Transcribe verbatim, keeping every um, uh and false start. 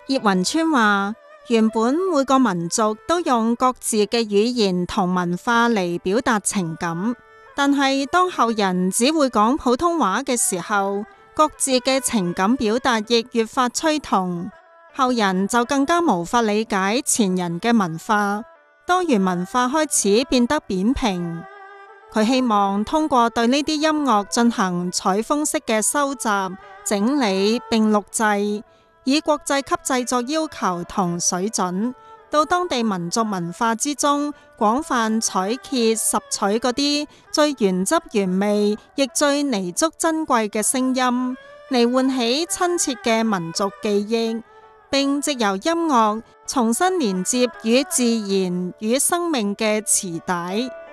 葉雲川話：原本每個民族都用各自嘅語言同文化嚟表達情感，但係當後人只會講普通話嘅時候，各自嘅情感表達亦越發趨同，後人就更加無法理解前人嘅文化，多元文化開始變得扁平。佢希望通過對呢啲音樂進行採風式嘅收集、整理並錄製，以國際級製作要求同水準，到當地民族文化之中廣泛採擷拾取嗰啲最原汁原味亦最彌足珍貴嘅聲音，嚟喚起親切嘅民族記憶，並藉由音樂重新連接與自然與生命嘅臍帶。